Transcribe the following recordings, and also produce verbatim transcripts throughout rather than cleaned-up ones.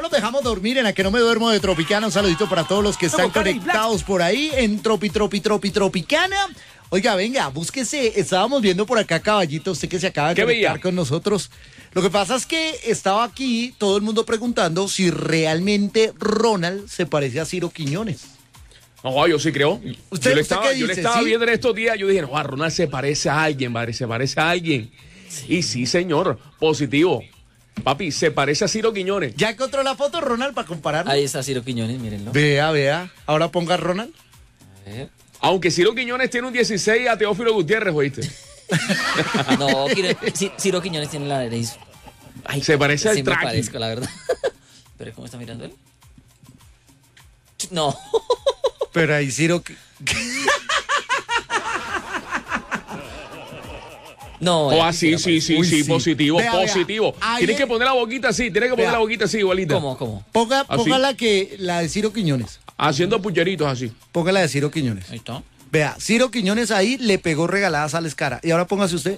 nos dejamos dormir en la que no me duermo de Tropicana. Un saludito para todos los que están conectados por ahí en Tropi, Tropi, Tropi, Tropicana. Oiga, venga, búsquese. Estábamos viendo por acá, Caballito, usted que se acaba de conectar veía? con nosotros. Lo que pasa es que estaba aquí todo el mundo preguntando si realmente Ronald se parece a Ciro Quiñones. No, yo sí creo. ¿Usted, yo le usted estaba, qué yo dice? le estaba ¿Sí? viendo en estos días, yo dije, no, Ronald se parece a alguien, padre, se parece a alguien. Sí. Y sí, señor, positivo. Papi, se parece a Ciro Quiñones. ¿Ya encontró la foto, Ronald, para compararlo? Ahí está Ciro Quiñones, mírenlo. Vea, vea. Ahora ponga a Ronald. A ver. Aunque Ciro Quiñones tiene un dieciséis a Teófilo Gutiérrez, ¿oíste? No, Ciro Quiñones tiene la nariz. Ay, se parece al sí Traqui. me parezco, la verdad. ¿Pero cómo está mirando él? No. Pero ahí Ciro... No. Oh, ah, sí, sí, sí, Uy, sí, sí. positivo, Vea, positivo. vea. Tienes Ayer- que poner la boquita así, tienes que poner Vea. la boquita así, igualita. ¿Cómo, cómo? Ponga, Así. ponga la, que, la de Ciro Quiñones. Haciendo pucheritos así. Ponga la de Ciro Quiñones. Ahí está. Vea, Ciro Quiñones ahí le pegó regaladas a la escara. Y ahora póngase usted.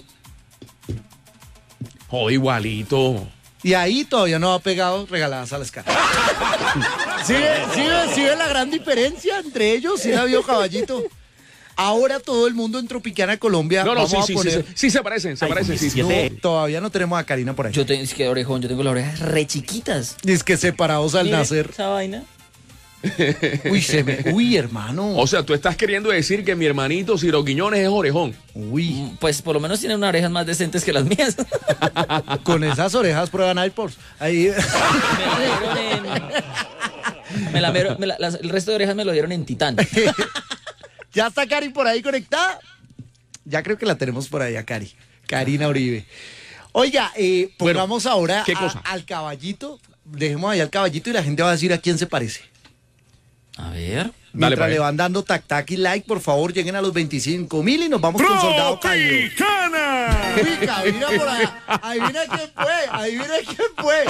Oh, igualito. Y ahí todavía no ha pegado regaladas a la escara. ¿Sí ve, sí ve- sí ve la gran diferencia entre ellos? ¿Sí la vio, Caballito? Ahora todo el mundo en Tropicana, Colombia, No, no, vamos sí, a sí, poner... sí, sí, sí se parecen, se parecen, sí, sí. No, todavía no tenemos a Karina por ahí. Yo tengo, es que orejón, yo tengo las orejas re chiquitas. Es que separados al Miren nacer. esa vaina. Uy, se me... Uy, hermano. O sea, tú estás queriendo decir que mi hermanito Ciro Quiñones es orejón. Uy, Pues por lo menos tiene unas orejas más decentes que las mías. con esas orejas prueban iPods. Ahí... Me la dieron en... Me la, me la- las- el resto de orejas me lo dieron en Titán. ¿Ya está Cari por ahí conectada? Ya creo que la tenemos por ahí a Cari. Karina Uribe. Oiga, eh, Bueno, pongamos ahora ¿qué a- cosa? al Caballito. Dejemos ahí al Caballito y la gente va a decir a quién se parece. A ver. Mientras pa' le ver. van dando tac tac y like, por favor, lleguen a los veinticinco mil y nos vamos con Soldado Caído. ¡Tropicana! Uy, adivina por allá. Adivina quién fue. Adivina quién fue.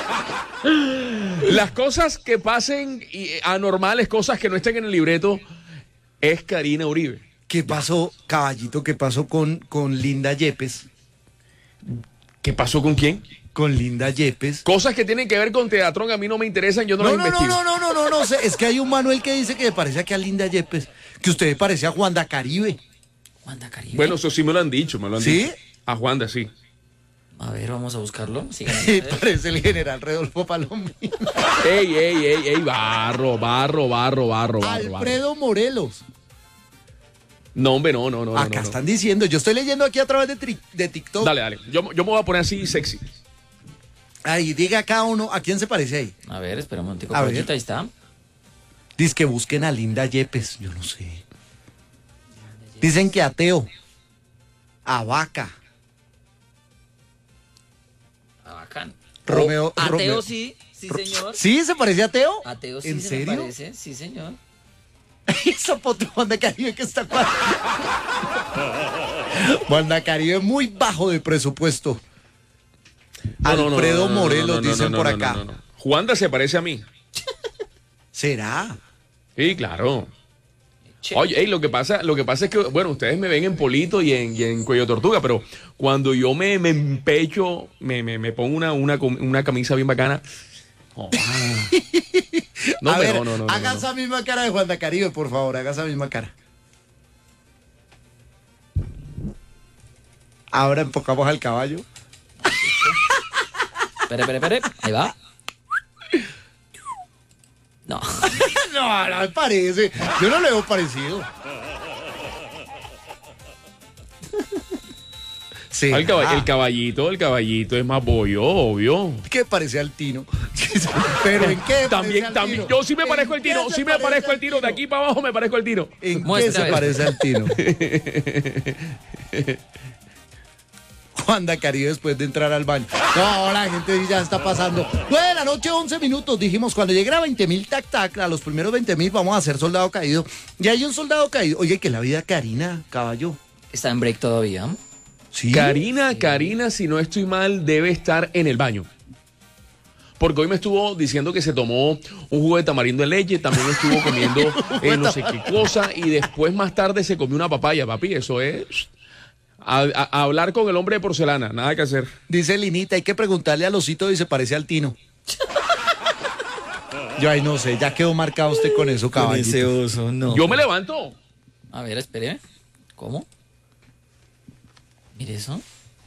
Las cosas que pasen y, anormales, cosas que no estén en el libreto, es Karina Uribe. ¿Qué pasó, Caballito? ¿Qué pasó con, con Linda Yepes? ¿Qué pasó con quién? Con Linda Yepes. Cosas que tienen que ver con Teatrón a mí no me interesan, yo no, No, las no, no, investigo. no, no, no, no, no, sé. Es que hay un Manuel que dice que me parece aquí a Linda Yepes, que usted parece a Juanda Caribe. Juanda Caribe. Bueno, eso sí me lo han dicho, me lo han ¿Sí? dicho. A Juanda, sí. A ver, vamos a buscarlo. Síganme Sí, ustedes. parece el general Rodolfo Palomino. Ey, ey, ey, ey, barro, barro, barro, barro, barro. Alfredo Morelos. No, hombre, no, no, no. no, Acá no, no. están diciendo, yo estoy leyendo aquí a través de, tri- de TikTok. Dale, dale. Yo, yo me voy a poner así sexy. Ahí, diga cada uno, ¿a quién se parece ahí? A ver, espera un momentico. A ver. Caballito, ahí está. Dice que busquen a Linda Yepes, yo no sé. Dicen que a Teo, a Vaca, Ah, bacán. Romeo. Ateo Romeo- sí, sí Ro- señor. ¿Sí se parecía a Teo? Ateo sí ¿En se serio? me parece, sí señor. Esa foto de Juanda Caribe que está cual. Juanda Caribe muy bajo de presupuesto. No, no, no, Alfredo no, no, no, Morelos no, no, dicen no, por no, acá. no, no, no. Juanda se parece a mí. ¿Será? Sí, claro. Che. Oye, ey, lo que pasa, lo que pasa es que, bueno, ustedes me ven en Polito y en, y en Cuello Tortuga, pero cuando yo me, me empecho, me, me, me pongo una, una, com- una camisa bien bacana. Oh, ah. No, a pero ver, no, no, no, haga no. esa misma cara de Juanda Caribe, por favor, haga esa misma cara. Ahora enfocamos al caballo. Espere, espere, espere. Ahí va. No. No, no me parece. Yo no le veo parecido. Sí. El, caba- ah, el caballito, el caballito es más bollo, obvio. ¿Qué parece al Tino? Pero ¿en qué parece También, al también. Tino? Yo sí me ¿En parezco al qué Tino, se sí me parece parezco al al Tino. De aquí para abajo me parezco al Tino. ¿En qué Muestra, se a ver. parece al Tino? Juanda Caribe después de entrar al baño. No, la gente ya está pasando. nueve de la noche, once minutos. Dijimos, cuando lleguen a veinte mil tac tac, a los primeros veinte mil vamos a hacer soldado caído. Y hay un soldado caído. Oye, que la vida Karina, caballo. Está en break todavía. Sí. Karina, Karina, si no estoy mal, debe estar en el baño. Porque hoy me estuvo diciendo que se tomó un jugo de tamarindo en leche, también estuvo comiendo eh, no sé qué cosa, y después más tarde se comió una papaya, papi. Eso es a, a- a hablar con el hombre de porcelana, nada que hacer. Dice Linita, hay que preguntarle al osito si se parece al Tino. Yo ahí no sé, ya quedó marcado usted con eso, caballito. Con ese oso, no. Yo me levanto. A ver, espere. ¿Cómo? Mire eso.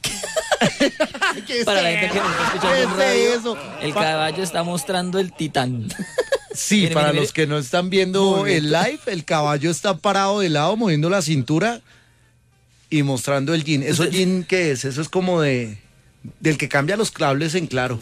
¿Qué Para la es gente que eso? no está escuchando ¿Qué en es radio, eso? el Pa- caballo está mostrando el titán. Sí, Mire, para mire, los mire. que no están viendo el live, el caballo está parado de lado, moviendo la cintura y mostrando el jean. ¿Eso jean qué es? Eso es como de del que cambia los cables en Claro.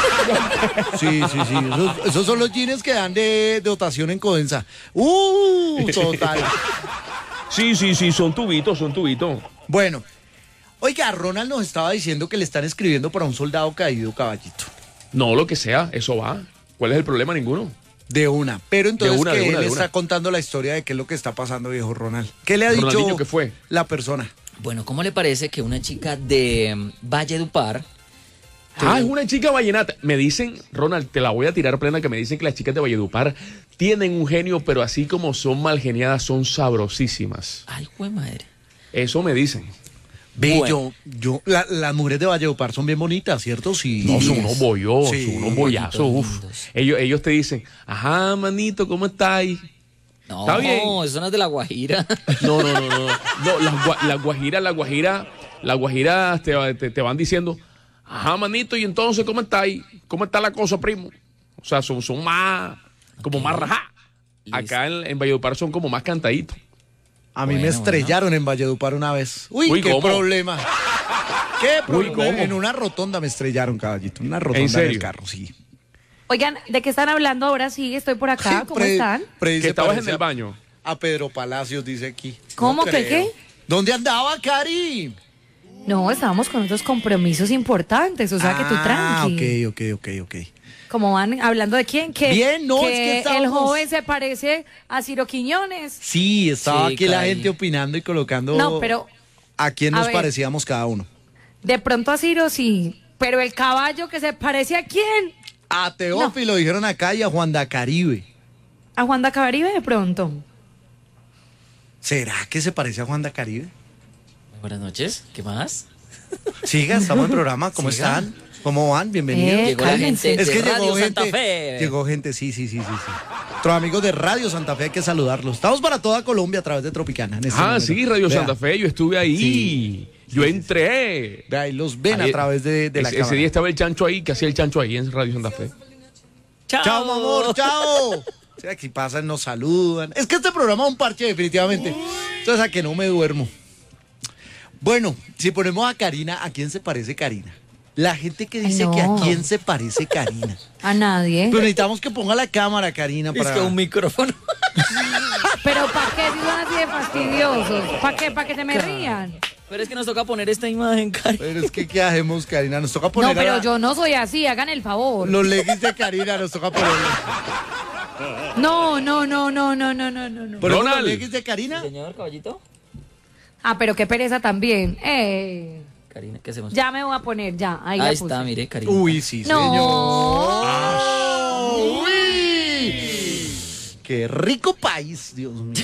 Sí, sí, sí. Esos, esos son los jeans que dan de, de dotación en Codensa. ¡Uh! Total. Sí, sí, sí, son tubitos, son tubitos. Bueno, oiga, Ronald nos estaba diciendo que le están escribiendo para un soldado caído, caballito. No, lo que sea, eso va. ¿Cuál es el problema? Ninguno. De una. Pero entonces una, que de una, él de está una. contando la historia de qué es lo que está pasando, viejo Ronald. ¿Qué le ha dicho Ronaldinho, ¿qué fue? la persona? Bueno, ¿cómo le parece que una chica de mm, Valledupar... Ah, es una chica vallenata. Me dicen, Ronald, te la voy a tirar plena, que me dicen que las chicas de Valledupar tienen un genio, pero así como son mal geniadas, son sabrosísimas. Ay, güey madre. Eso me dicen. Ve, Bueno. yo, yo, la- las mujeres de Valledupar son bien bonitas, ¿cierto? Sí. No, son unos bollos, Sí, son unos bollazos. Uf. lindos. Ellos, ellos te dicen, ajá, manito, ¿cómo estáis? No, Está bien. eso no es de La Guajira. No, no, no, no. no las, gua- las guajiras, las guajiras, las guajiras te, te, te van diciendo, ajá, manito, y entonces, ¿cómo estáis? ¿Cómo está la cosa, primo? O sea, son, son más, como Ok. más rajá. Acá en, en Valledupar son como más cantaditos. A mí me Bueno, estrellaron en Valledupar una vez. Uy, Uy, qué ¿cómo? problema. ¿Qué problema? ¿cómo? En una rotonda me estrellaron, caballito. En una rotonda ¿En serio? el carro, sí. Oigan, ¿de qué están hablando ahora? Sí, estoy por acá. ¿Cómo Pre- están? pre- Que se estabas en parece el a- baño. A Pedro Palacios, dice aquí. ¿Cómo que creo. qué? ¿Dónde andaba, Cari? No, estábamos con otros compromisos importantes, o sea que tú Ah, tranqui. ok, ok, ok, ok. Como van hablando de quién, que, Bien, no, que es que el estábamos- joven se parece a Ciro Quiñones. Sí, estaba Sí, aquí la Cari. gente opinando y colocando No, pero a quién a nos ver. parecíamos cada uno. de pronto a Ciro sí, pero el caballo que se parece a quién? A Teófilo dijeron acá y a Juan da Caribe. A Juan da Caribe de pronto. ¿Será que se parece a Juan da Caribe? Buenas noches, ¿qué más? Siga, estamos en programa. ¿Cómo Siga. están? ¿Cómo van? Bienvenidos. Eh, Llegó la cálmense. gente Es que de Radio llegó Santa gente, Fe. llegó gente, sí, sí, sí, sí, sí. Nuestros amigos de Radio Santa Fe hay que saludarlos. Estamos para toda Colombia a través de Tropicana. en este Ah, momento. sí, Radio Vea, Santa Fe, yo estuve ahí. Sí. Yo Sí, sí, entré. vea, ahí los ven Ahí- a través de, de la ese, cámara. ese día estaba el chancho ahí, que hacía el chancho ahí en Radio Santa Fe. Chao. Chao, mi amor, chao. O sea, aquí pasan, nos saludan. Es que este programa es un parche, definitivamente. Entonces, a que no me duermo. Bueno, si ponemos a Karina, ¿a quién se parece Karina? La gente que dice Ay, no. que a quién se parece Karina. A nadie. Pero necesitamos que ponga la cámara, Karina, Es para... que un micrófono. Pero ¿para qué si son así de fastidiosos? ¿Para qué? ¿Para que se me rían? Pero es que nos toca poner esta imagen, Cari. Pero es que, ¿qué hacemos, Karina? Nos toca poner No, pero a la- yo no soy así, hagan el favor. los leggings de Karina, nos toca ponerlos. No, no, no, no, no, no, no, no. no. ¿Ponemos Ronald. los leggings de Karina? Señor caballito. Ah, pero qué pereza también. Eh, Karina, ¿qué hacemos? ya me voy a poner, ya. Ahí, la Ahí puse. está, mire, Karina. Uy, sí, No. señor. ¡Uy! ¡Qué rico país, Dios mío!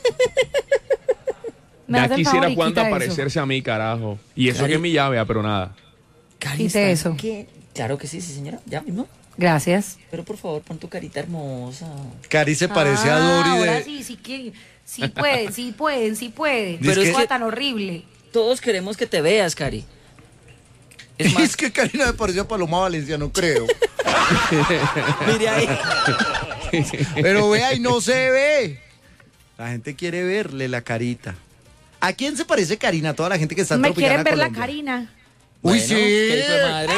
Me Ya hace el quisiera favor y Juanda quita eso. parecerse a mí, carajo. Y eso Cari- que es mi llave, ah, pero nada. Cari, Quite ¿está eso. qué? Claro que sí, sí, señora. Ya mismo. Gracias. Pero por favor, pon tu carita hermosa. Cari se parece Ah, a Dori ahora de... sí, sí, que, sí pueden, sí pueden, sí pueden. Dice Pero que- es cosa tan horrible. Todos queremos que te veas, Cari. Es Es, más, que Karina me pareció a Paloma Valencia, no creo. mire ahí. Pero vea y no se ve. La gente quiere verle la carita. ¿A quién se parece Karina? Toda la gente que está en Me Tropicana, quieren ver la Colombia. Karina. Uy, Bueno, sí. qué hijo de madre.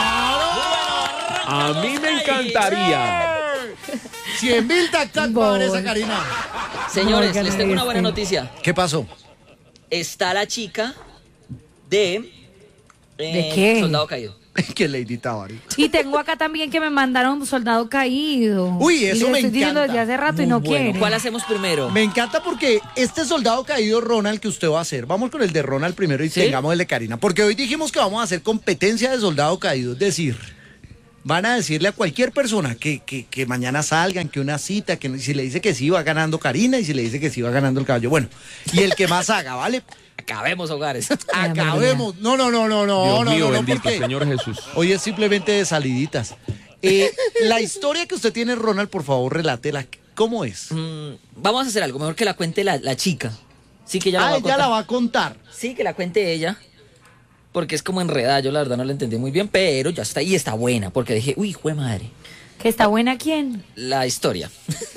A mí me encantaría. cien mil tac-tac para ver esa Voy. Karina. Señores, Morgan les tengo una buena este. noticia. ¿Qué pasó? Está la chica de... eh, ¿De qué? Soldado Caído. que Lady Tabari. Y tengo acá también que me mandaron un soldado caído. Uy, eso y les me estoy diciendo encanta. desde hace rato y Muy no bueno. quiere. ¿Cuál hacemos primero? Me encanta porque este soldado caído, Ronald, que usted va a hacer, vamos con el de Ronald primero y ¿Sí? tengamos el de Karina, porque hoy dijimos que vamos a hacer competencia de soldado caído, es decir, van a decirle a cualquier persona que, que, que mañana salgan, que una cita, que si le dice que sí va ganando Karina y si le dice que sí va ganando el caballo. Bueno, y el que más haga, ¿vale? Acabemos hogares. Ay, Acabemos. No, no, no, no, no, Dios no, mío, no, no, bendito porque Señor Jesús. hoy es simplemente de saliditas. Eh, la historia que usted tiene, Ronald, por favor, relátela. ¿Cómo es? Mm, vamos a hacer algo, mejor que la cuente la, la chica. Sí, que ella la Ah, va a ella contar. la va a contar. Sí, que la cuente ella. Porque es como enredada, yo la verdad no la entendí muy bien, pero ya está, y está buena, porque dije, uy, jue madre, ¿Que está buena quién? la historia.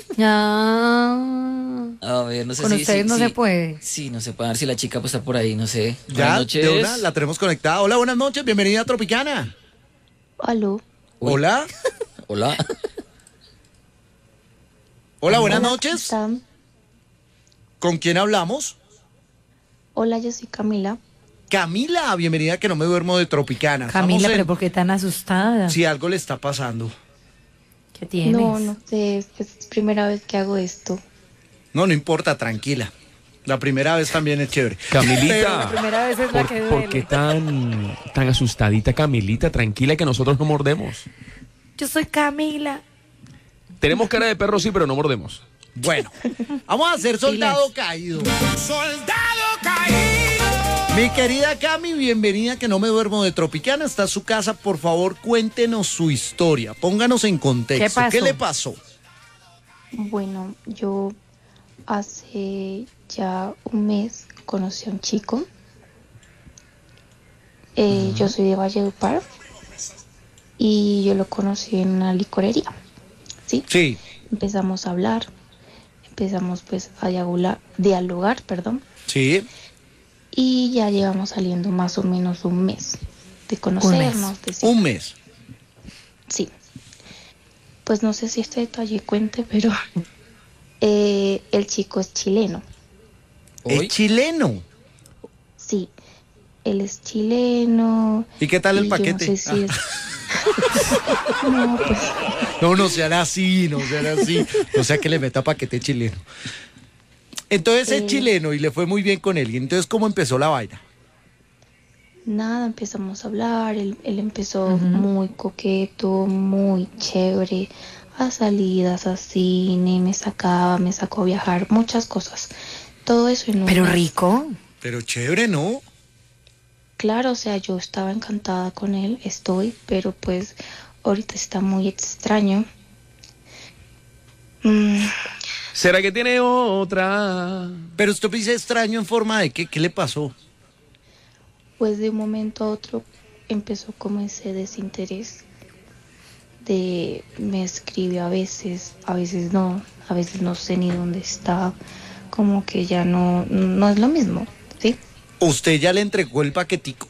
Ah, A ver, no sé con si... ustedes si- no si- se puede. Sí, no se puede, a ver si la chica pues está por ahí, no sé. Ya, Buenas noches. de una, la tenemos conectada. Hola, buenas noches, bienvenida a Tropicana. Aló. Uy. Hola. Hola. Hola, buenas Hola, noches. ¿cómo están? ¿Con quién hablamos? Hola, yo soy Camila. Camila, bienvenida, que no me duermo de Tropicana. Camila, Estamos en- pero ¿por qué tan asustada? Si algo le está pasando. ¿Qué tienes? No, no sé, es que es primera vez que hago esto. No, no importa, tranquila. La primera vez también es chévere. Camilita, La primera vez es la ¿por, que por duele. qué tan, tan asustadita, Camilita? Tranquila, que nosotros no mordemos. Yo soy Camila. Tenemos cara de perro, sí, pero no mordemos. Bueno, vamos a hacer soldado caído. Soldado caído. Mi querida Cami, bienvenida, que no me duermo de Tropicana. Está en su casa, por favor, cuéntenos su historia. Pónganos en contexto. ¿Qué pasó? ¿Qué le pasó? Bueno, yo hace ya un mes conocí a un chico. Eh, Yo soy de Valledupar y yo lo conocí en una licorería. ¿Sí? Sí. Empezamos a hablar, empezamos pues a dialogar, dialogar, perdón. Sí. Y ya llevamos saliendo más o menos un mes de conocernos. de sí. Un mes. Sí. Pues no sé si este detalle cuente, pero eh, el chico es chileno. Hoy. Es chileno. Sí, él es chileno. ¿Y qué tal el y paquete? Yo no sé si es... No, pues No, no sean así, no sean así. No sea que le meta paquete chileno. Entonces es Eh. chileno y le fue muy bien con él. ¿Y entonces cómo empezó la vaina? nada, empezamos a hablar. Él, él empezó muy coqueto, muy chévere. A salidas, a cine, me sacaba, me sacó a viajar, muchas cosas. Todo eso en un Pero mes. rico. Pero chévere, ¿no? Claro, o sea, yo estaba encantada con él, estoy, pero pues ahorita está muy extraño. Mm, ¿Será que tiene otra? Pero usted me dice extraño en forma de qué, ¿qué le pasó? pues de un momento a otro empezó como ese desinterés de me escribe a veces, a veces no, a veces no sé ni dónde está, como que ya no, no es lo mismo, ¿sí? Usted ya le entregó el paquetico.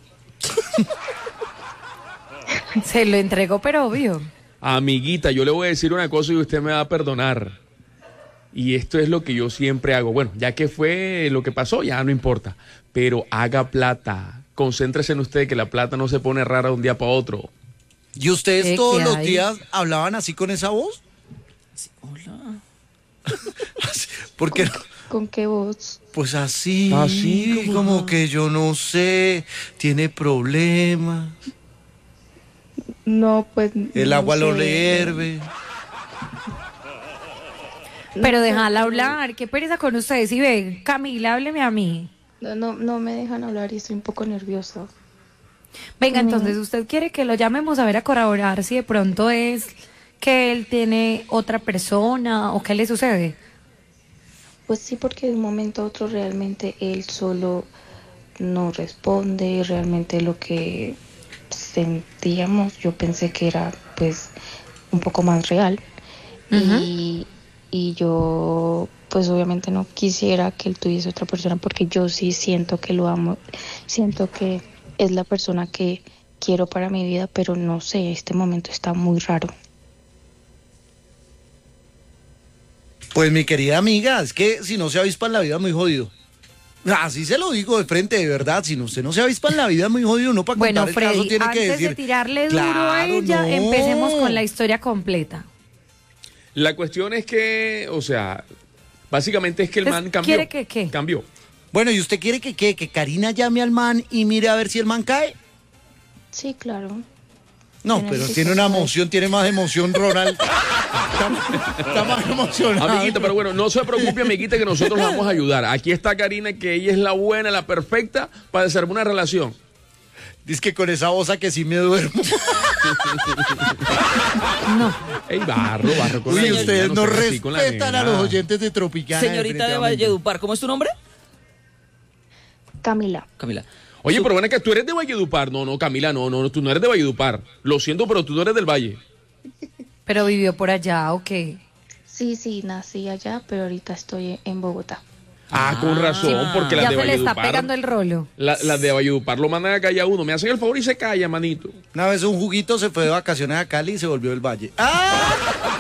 Se lo entregó, pero obvio. Amiguita, yo le voy a decir una cosa y usted me va a perdonar. Y esto es lo que yo siempre hago. Bueno, ya que fue lo que pasó, ya no importa. Pero haga plata. Concéntrese en usted, que la plata no se pone rara de un día para otro. ¿Y ustedes ¿Qué- todos qué los hay? días hablaban así con esa voz? Hola. Porque, ¿Con qué voz? pues así, Así como- como que yo no sé, tiene problemas, No, pues... el no agua lo sé. le hierve. Pero No, déjala pero- hablar. Qué pereza con ustedes. Y ven, Camila, hábleme a mí. No, no, no me dejan hablar y estoy un poco nerviosa. Venga, Mm. entonces, ¿usted quiere que lo llamemos a ver a corroborar si de pronto es que él tiene otra persona o qué le sucede? Pues sí, porque de un momento a otro realmente él solo no responde, realmente lo que sentíamos, yo pensé que era pues un poco más real. y, y yo pues obviamente no quisiera que él tuviese otra persona porque yo sí siento que lo amo, siento que es la persona que quiero para mi vida, pero no sé, este momento está muy raro. Pues mi querida amiga, es que si no se avispa en la vida es muy jodido. Así se lo digo de frente, de verdad. Si no, usted no se avispa en la vida es muy jodido. Uno para Bueno, contar el caso Freddy, tiene antes que decir... de tirarle duro a Claro, ella, no. empecemos con la historia completa. La cuestión es que, o sea, básicamente es que el Entonces, man cambió. ¿quiere que qué? Cambió. Bueno, ¿y usted quiere que qué? ¿Que Karina llame al man y mire a ver si el man cae? Sí, claro. No, Tiene pero que tiene ser una suave. emoción, tiene más emoción, Ronald. está, está más emocionado. Amiguita, pero bueno, no se preocupe, amiguita, que nosotros la vamos a ayudar. Aquí está Karina, que ella es la buena, la perfecta para desarmar una relación. Dice que con esa voz a que sí me duermo. No. Ey, barro, barro con Uy, la nena, ustedes no sean así con la respetan a nena. los oyentes de Tropicana. Señorita de definitivamente. Valledupar, ¿cómo es tu nombre? Camila. Camila. Oye, pero bueno, que tú eres de Valledupar. No, no, Camila, no, no, tú no eres de Valledupar. Lo siento, pero tú no eres del Valle. ¿Pero vivió por allá o qué? Sí, sí, nací allá, pero ahorita estoy en Bogotá. Ah, con razón, porque las Ya de se le está Valledupar. pegando el rolo. la- Las de Valledupar lo mandan a callar a uno. Me hacen el favor y se calla, manito. Una vez un juguito se fue de vacaciones a Cali y se volvió del Valle. ¡Ah!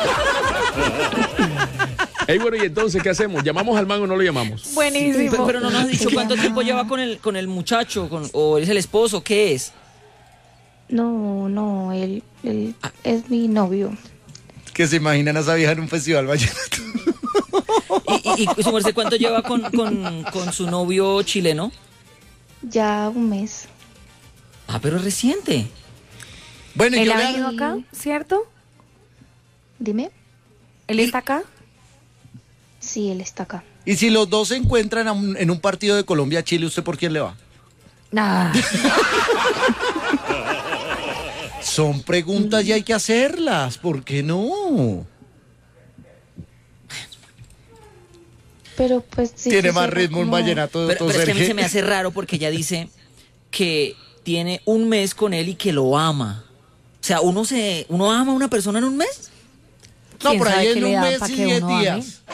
Ey, bueno, y entonces, ¿qué hacemos? ¿Llamamos al man o no lo llamamos? Buenísimo. Pero, pero no nos has dicho Se cuánto llama- tiempo lleva con el, con el muchacho, con, o es el esposo, ¿qué es? No, no, él, él es mi novio. Que se imaginan a esa vieja en un festival vallenato. ¿Y, y, y su merced cuánto lleva con, con, con su novio chileno? Ya un mes. Ah, pero es reciente. Bueno, y ¿Él yo ha le- venido acá, cierto? Dime. ¿Él está acá? Sí, él está acá. y si los dos se encuentran a un- en un partido de Colombia-Chile, ¿usted por quién le va? Nah. Son preguntas y hay que hacerlas. ¿Por qué no? Pero pues sí. Tiene sí, más suena ritmo un como- vallenato de Pero, otro pero es que a mí Sergio. se me hace raro porque ella dice que tiene un mes con él y que lo ama. O sea, uno se, uno ama a una persona en un mes. No, ¿Quién por ahí sabe en qué le un da mes pa' y que diez uno ame? días.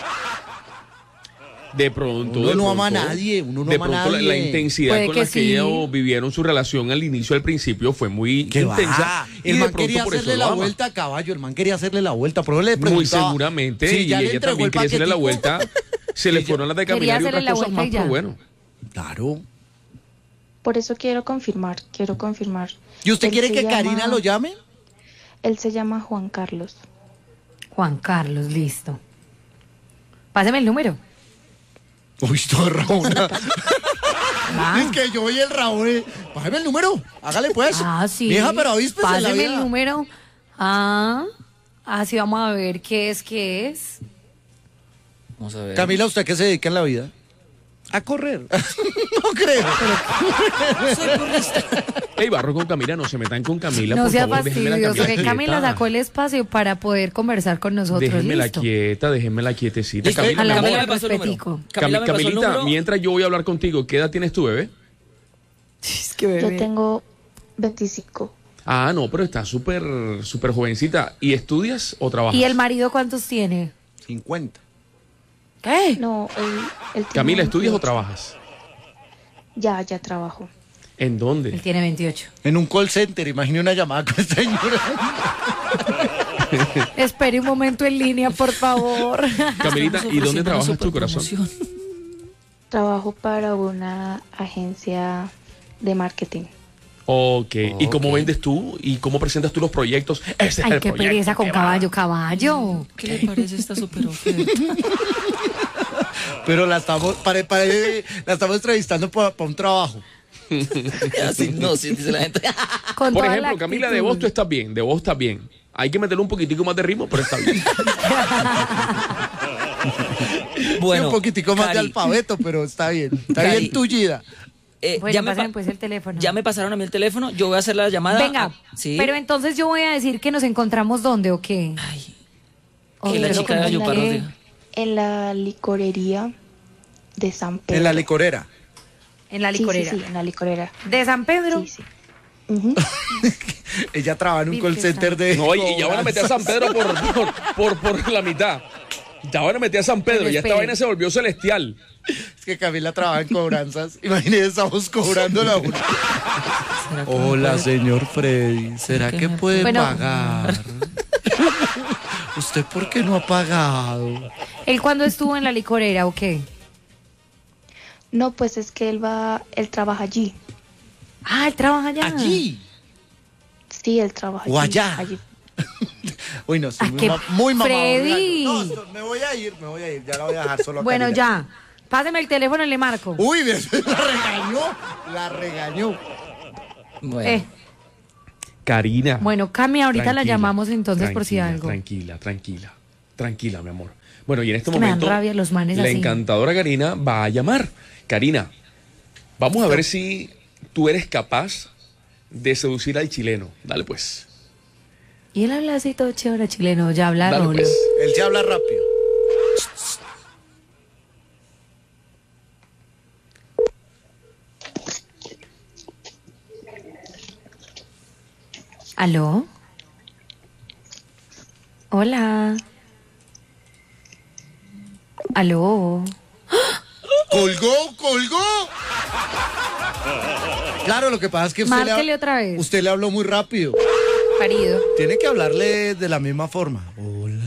De pronto. Uno de no ama a pronto. nadie, uno no de ama a pronto la- nadie. La, intensidad Puede con que la que sí. ellos vivieron su relación al inicio, al principio, fue muy ¿Qué intensa. va? Y El de man pronto quería por eso hacerle lo la ama. vuelta a caballo, el man quería hacerle la vuelta, pero le Muy preguntaba. seguramente. si y ya le ella entregó también el quería hacerle la paquetico. vuelta. Se le fueron las de Quería caminar y hacerle otras la cosas vuelta más, y ya. pero bueno. Claro. Por eso quiero confirmar, quiero confirmar. ¿Y usted Él quiere se que llama- Karina lo llame? Él se llama Juan Carlos. Juan Carlos, listo. Páseme el número. Uy, todo Raúl. Ah. Es que yo oí el Raúl. Bájeme el número. Hágale pues. Ah, sí. Vieja, pero avíspese en la Páseme el vida. número. Ah, así vamos a ver qué es, qué es. Vamos a ver. Camila, ¿usted a qué se dedica en la vida? A correr. No creo. Soy porrista. Ey, barro con Camila, no se metan con Camila, No por sea favor, déjenme la fastidioso, Camila que Camila quieta. sacó el espacio para poder conversar con nosotros. Déjenme la Listo. quieta, déjenme la quietecita. Listo, Camila, A mi la amor. Camila hora me pasó el número. respetico. Camila me pasó el Camilita, número. mientras yo voy a hablar contigo, ¿qué edad tienes tú, bebé? Es que Yo bebé. tengo veinticinco. Ah, no, pero estás súper, súper jovencita. ¿Y estudias o trabajas? ¿Y el marido cuántos tiene? cincuenta. ¿Qué? No, él, él tiene Camila, ¿estudias o veintiocho. trabajas? Ya, ya trabajo. ¿En Él dónde? tiene veintiocho. En un call center, imagine una llamada con esta señora. Espere un momento en línea, por favor. Camilita, ¿y dónde Ofreciendo una trabajas tu corazón? superpromoción. Trabajo para una agencia de marketing. Ok. ¿Y cómo Ok. vendes tú? ¿Y cómo presentas tú los proyectos? Ese es Ay, el qué proyecto pereza con que va. caballo, caballo. ¿Qué le parece esta super oferta? Pero la estamos, pare- pare- la estamos entrevistando para un trabajo. Así, no, sí, dice la gente. Con Por toda ejemplo, la Camila, de actitud. voz tú estás bien, de voz estás bien. Hay que meterle un poquitico más de ritmo, pero está bien. Bueno, un poquitico más de Cari, alfabeto, pero está bien. Está Cari. bien tullida. eh, Bueno, ya, me pásenme pa- pues el teléfono. ya me pasaron a mí el teléfono, yo voy a hacer la llamada. Venga, a- sí. pero entonces yo voy a decir que nos encontramos dónde o qué. Ay, O que la pero chica de como Ayupa que- nos diga. En la licorería de San Pedro. En la licorera. En la Sí, licorera. Sí, sí, en la licorera. ¿De San Pedro? Sí, sí. Ujú. Ella trabaja en un Virgen call center Santa. de. No, y, y ya van a meter a San Pedro por, por, por, por la mitad. Ya van a meter a San Pedro, Pero ya esta espere. vaina se volvió celestial. Es que Camila trabaja en cobranzas. Imagínese, estamos cobrando la una. ¿Será que me Hola, puede- señor Freddy. ¿Será que que me puede Bueno. pagar? ¿Usted por qué no ha pagado? ¿Él cuándo estuvo en la licorera o qué? No, pues es que él va, él trabaja allí. Ah, él trabaja allá. Allí. Sí, él trabaja O allí. allá. allí. Uy, no, estoy Ah, muy, qué ma- muy mamado. Freddy. No, esto- me voy a ir, me voy a ir. Ya la voy a dejar solo a Bueno, Camila. ya. Páseme el teléfono y le marco. Uy, la regañó. La regañó. Bueno, Eh, Karina. bueno, Cami, ahorita la Tranquila, llamamos entonces por si tranquila, algo. Tranquila, tranquila, tranquila, mi amor. Bueno, y en este Es que me dan momento rabia los manes la así. encantadora Karina va a llamar. Karina, vamos a ver si tú eres capaz de seducir al chileno. Dale pues. Y él habla así todo chévere chileno, ya habla Dale Rolo. pues. Él se habla rápido. ¿Aló? Hola. ¿Aló? ¡Colgó, colgó! Claro, lo que pasa es que usted le, Márquele ha- otra vez. usted le habló muy rápido. Parido. Tiene que hablarle de la misma forma. Hola.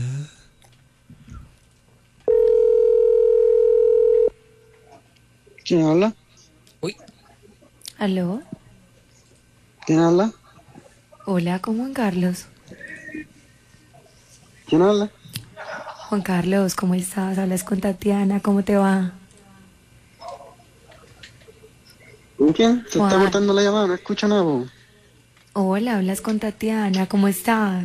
¿Quién habla? Uy, ¿Aló? ¿Quién habla? Hola, ¿con Juan Carlos? ¿Quién habla? Juan Carlos, ¿cómo estás? Hablas con Tatiana, ¿cómo te va? ¿Con quién? Se Juan. está cortando la llamada, no escucho nada, po. Hola, hablas con Tatiana, ¿cómo estás?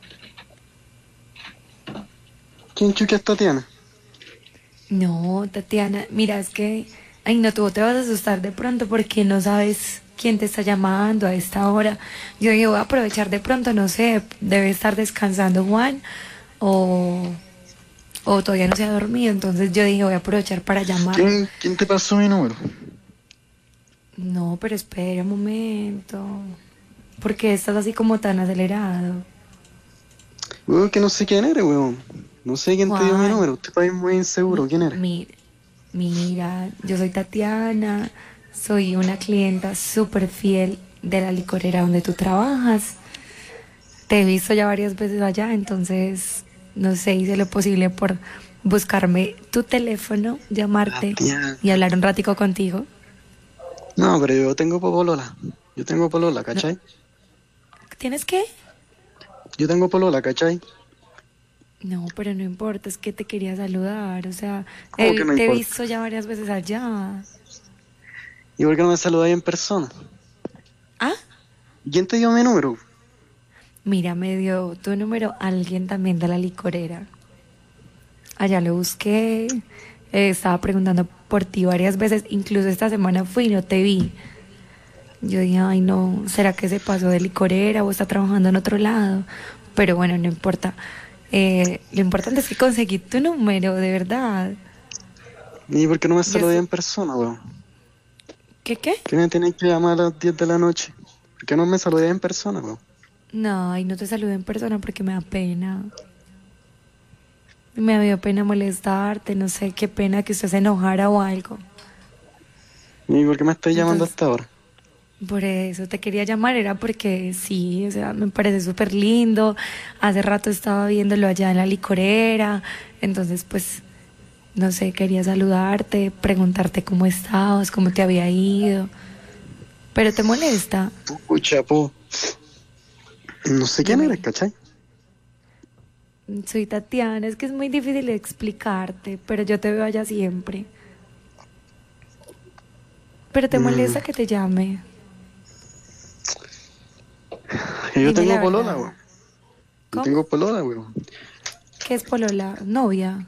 ¿Quién chucha es Tatiana? No, Tatiana, mira, es que... Ay, no, tú te vas a asustar de pronto porque no sabes quién te está llamando a esta hora. Yo dije, voy a aprovechar de pronto, no sé, debe estar descansando Juan o, o todavía no se ha dormido. Entonces yo dije, voy a aprovechar para llamar. ¿Quién, ¿Quién te pasó mi número? No, pero espera un momento. ¿Por qué estás así como tan acelerado? Weón, que no sé quién eres, weón. No sé quién te dio mi Juan. número. Usted parece muy inseguro. ¿Quién eres? Mira, mira, yo soy Tatiana, soy una clienta súper fiel de la licorera donde tú trabajas. Te he visto ya varias veces allá, entonces, no sé, hice lo posible por buscarme tu teléfono, llamarte Tatiana. y hablar un ratico contigo. No, pero yo tengo polola. Yo tengo polola, ¿cachai? ¿Tienes qué? Yo tengo polola, ¿cachai? No, pero no importa, es que te quería saludar, o sea, ¿Cómo he- que no te he importa? visto ya varias veces allá. ¿Y por qué no me saludáis en persona? ¿Ah? ¿Quién te dio mi número? Mira, me dio tu número alguien también de la licorera. Allá lo busqué, eh, estaba preguntando por ti varias veces, incluso esta semana fui y no te vi. Yo dije, ay no, ¿será que se pasó de licorera o está trabajando en otro lado? Pero bueno, no importa. Eh, lo importante es que conseguí tu número, de verdad. ¿Y por qué no me Yo saludáis sé- en persona, weón? ¿Qué qué? ¿Qué me tenéis que llamar a las diez de la noche? ¿Por qué no me saludáis en persona, weón? No, y no te saludé en persona porque me da pena. Me dio pena molestarte, no sé, qué pena que usted se enojara o algo. ¿Y por qué me estáis llamando Entonces- hasta ahora? Por eso te quería llamar, era porque sí, o sea, me parece súper lindo. Hace rato estaba viéndolo allá en la licorera, entonces pues, no sé, quería saludarte, preguntarte cómo estabas, cómo te había ido. Pero te molesta. Pucha, po. No sé quién Dime. eres, ¿cachai? Soy Tatiana, es que es muy difícil de explicarte, pero yo te veo allá siempre. Pero te Mm. molesta que te llame. Que yo Dime la tengo polola, verdad. weón. Yo ¿Cómo? tengo polola, weón. ¿Qué es polola? ¿Novia?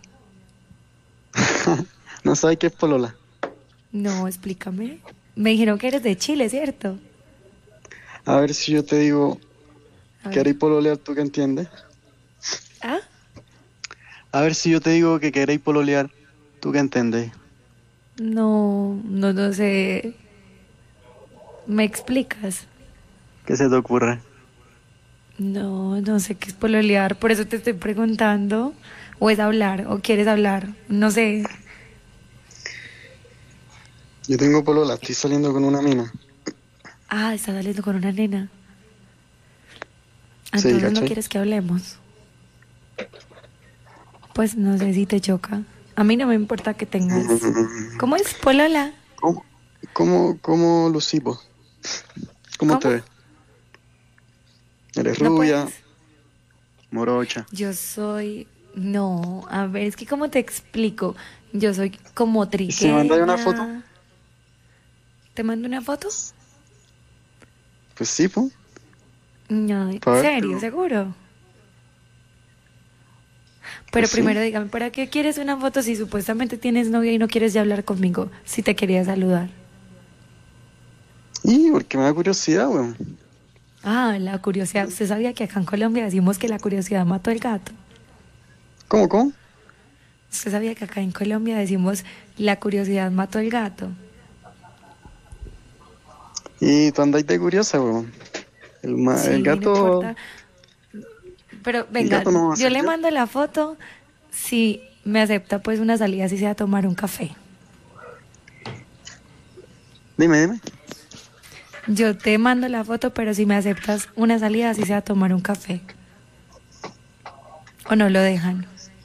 ¿No sabes qué es polola? No, explícame. Me dijeron que eres de Chile, ¿cierto? A ver si yo te digo, A ver. ¿queréis pololear tú que entiendes? ¿Ah? A ver si yo te digo que queréis pololear tú que entendés. No, no, no sé. ¿Me explicas? ¿Qué se te ocurre? No, no sé qué es pololear, por eso te estoy preguntando. ¿O es hablar? ¿O quieres hablar? No sé. Yo tengo polola, estoy saliendo con una mina. Ah, estás saliendo con una nena. Sí, Entonces no ¿cachai? quieres que hablemos. Pues no sé si te choca. A mí no me importa que tengas. ¿Cómo es polola? ¿Cómo, cómo, cómo lucipo? ¿Cómo, te ¿Cómo? ves? ¿Eres No rubia? puedes. Morocha. Yo soy... No, a ver, es que ¿cómo te explico? Yo soy como trigueña. si me mandas una foto? ¿Te mando una foto? Pues sí, po. No, ¿en Pa' ver, serio? pero- ¿Seguro? Pero Pues sí. primero dígame, ¿para qué quieres una foto si supuestamente tienes novia y no quieres ya hablar conmigo? Si te quería saludar. Y porque me da curiosidad, weón. Ah, la curiosidad. ¿Usted sabía que acá en Colombia decimos que la curiosidad mató al gato? ¿Cómo, cómo? ¿Usted sabía que acá en Colombia decimos la curiosidad mató al gato? Y tú andáis de curiosa, weón. El, ma- Sí, el no gato... importa. Pero venga, gato no va a yo ser le yo. mando la foto si me acepta pues una salida, si sea a tomar un café. Dime, dime. Yo te mando la foto, pero si me aceptas una salida, si sea a tomar un café. ¿O no lo dejan?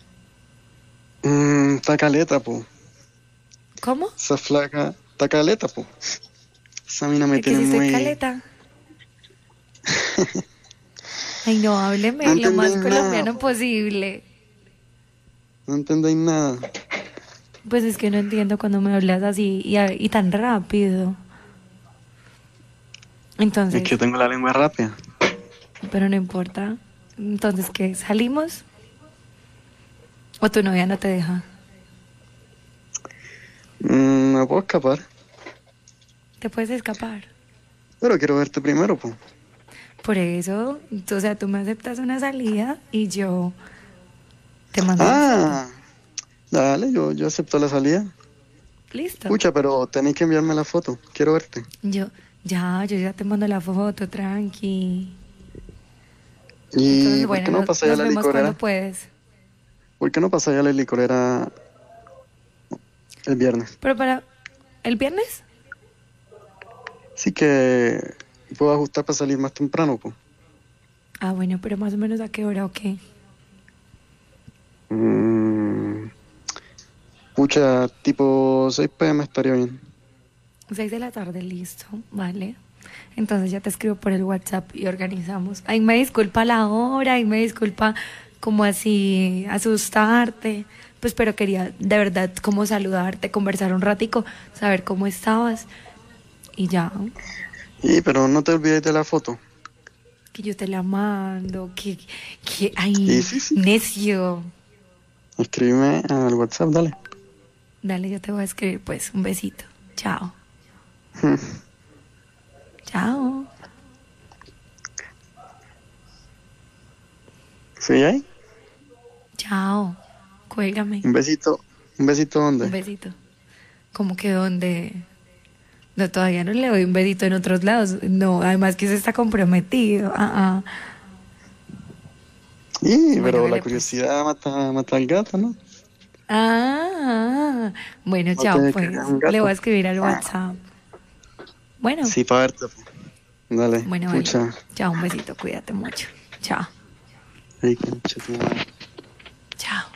Mmm, está caleta, po. ¿Cómo? Esa flaca está caleta, po. Esa mina me ¿De que tiene si estoy muy... caleta? Ay, no, hábleme No lo más entendéis nada, colombiano po. posible. No entendéis nada. Pues es que no entiendo cuando me hablas así y, a- y tan rápido. Entonces, Es que tengo la lengua rápida. pero no importa. Entonces, ¿qué? ¿Salimos? ¿O tu novia no te deja? Mm, me puedo escapar. ¿Te puedes escapar? Pero quiero verte primero, po. Por eso, o sea, tú me aceptas una salida y yo te mando una Ah, dale, yo, yo acepto la salida. foto. Listo. Escucha, pero tenéis que enviarme la foto. Quiero verte. Yo, ya, yo ya te mando la foto, tranqui. ¿Y Entonces, por bueno, qué no nos, pasáis a nos la vemos licorera? cuando puedes. ¿Por qué no pasáis a la licorera el viernes? Pero para, ¿el viernes? Sí que puedo ajustar para salir más temprano, po. Ah, bueno, pero más o menos a qué hora o qué. Mm, pucha, tipo seis pe eme estaría bien. Seis de la tarde, listo, vale. Entonces ya te escribo por el WhatsApp y organizamos. Ay, me disculpa la hora y me disculpa como así asustarte. Pues pero quería de verdad como saludarte, conversar un ratico, saber cómo estabas. Y ya, Y pero no te olvides de la foto. que yo te la mando, que, que, ay, Sí, sí, sí. necio. Escríbeme al WhatsApp, dale. Dale, yo te voy a escribir pues, un besito. Chao. Chao. ¿Sí ahí? Chao. Cuélgame. Un besito. ¿Un besito Un dónde? besito. ¿Cómo que dónde? No, todavía no le doy un besito en otros lados. No, además que se está comprometido. Ah, ah. Y, Bueno, pero dale, la pues. curiosidad mata, mata al gato, ¿no? Ah, ah. Bueno, No chao, te pues. creas, un gato. Le voy a escribir al WhatsApp. Bueno, Sí, para verte. po. Dale, bueno, vale. pucha. Chao, un besito, cuídate mucho. Chao, Ay, concha tu madre. chao.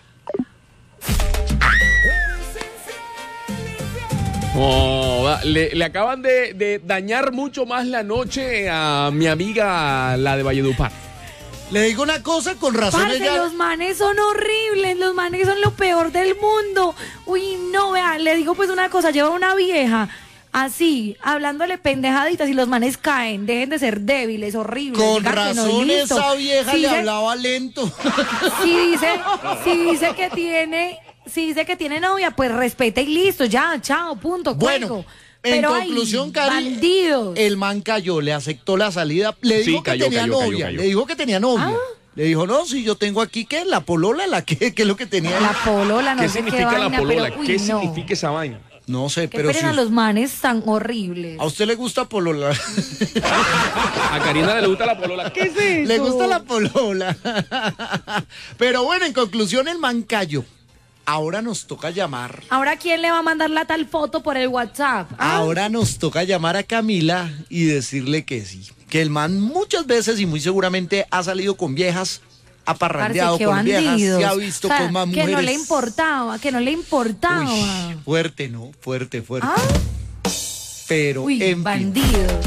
Oh, va, le, le acaban de, de dañar mucho más la noche a mi amiga, la de Valledupar. Le digo una cosa, con razón Parce, ella... los manes son horribles, los manes son lo peor del mundo. Uy, no, vea, le digo pues una cosa, lleva una vieja así, hablándole pendejaditas y los manes caen, dejen de ser débiles, horribles. Con digan que no, razón listo. esa vieja Si le dice- hablaba lento. Si dice, si dice que tiene, si dice que tiene novia, pues respeta y listo, ya, chao, punto, Bueno, cuelgo. en Pero ay, conclusión, Cari, bandidos. el man cayó, le aceptó la salida, le Sí, dijo que cayó, tenía cayó, cayó, novia, cayó. le dijo que tenía novia. Ah. Le dijo, no, si yo tengo aquí, ¿qué? La polola, la que, ¿qué es lo que tenía? La polola, no ¿Qué sé qué significa la vaina, polola? pero, uy, ¿Qué no. significa esa vaina? No sé, Que pero esperen si a los manes tan horribles. a usted le gusta polola. A Karina le gusta la polola. ¿Qué es eso? Le gusta la polola. Pero bueno, en conclusión, el man cayó. Ahora nos toca llamar. Ahora, ¿quién le va a mandar la tal foto por el WhatsApp? ¿Ah? Ahora nos toca llamar a Camila y decirle que sí. Que el man muchas veces y muy seguramente ha salido con viejas, ha parrandeado Parce, qué con viejas, bandidos. se ha visto O sea, con más que mujeres. no le importaba, que no le importaba. Uy, fuerte, ¿no? Fuerte, fuerte. ¿Ah? Pero, Uy, en fin, bandidos.